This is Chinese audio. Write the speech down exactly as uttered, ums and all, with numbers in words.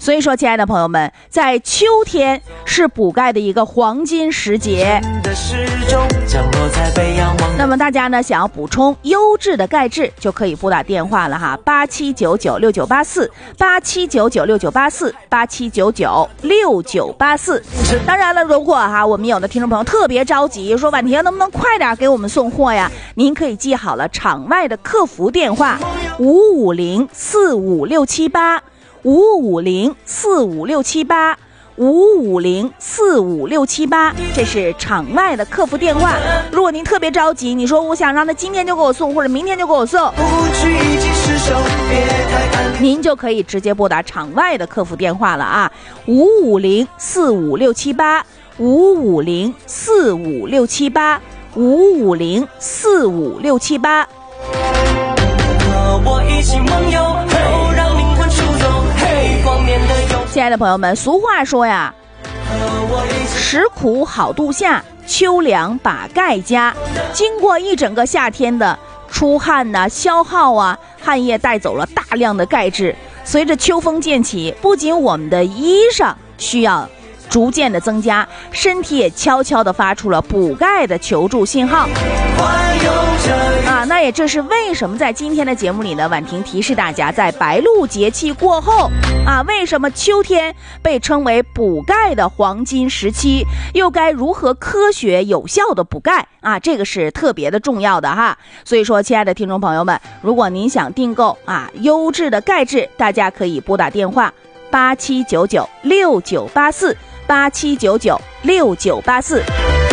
所以说，亲爱的朋友们，在秋天是补钙的一个黄金时节。那么大家呢，想要补充优质的钙质，就可以拨打电话了哈，八七九九六九八四，八七九九六九八四，八七九九六九八四。当然了，如果哈我们有的听众朋友特别着急，说婉婷能不能快点给我们送货呀？您可以记好了场外的客服电话五五零四五六七八。五五零四五六七八，五五零四五六七八，这是场外的客服电话。如果您特别着急，你说我想让他今天就给我送，或者明天就给我送，您就可以直接拨打场外的客服电话了啊，五五零四五六七八，五五零四五六七八，五五零四五六七八。我一起梦游，让灵魂出走。亲爱的朋友们，俗话说呀，食苦好度夏，秋凉把钙加。经过一整个夏天的出汗呐、啊、消耗啊，汗液带走了大量的钙质。随着秋风渐起，不仅我们的衣裳需要逐渐的增加，身体也悄悄地发出了补钙的求助信号啊！那也正是为什么在今天的节目里呢，婉婷提示大家，在白露节气过后啊，为什么秋天被称为补钙的黄金时期，又该如何科学有效的补钙啊？这个是特别的重要的哈。所以说，亲爱的听众朋友们，如果您想订购啊优质的钙质，大家可以拨打电话八七九九六九八四。八七九九六九八四。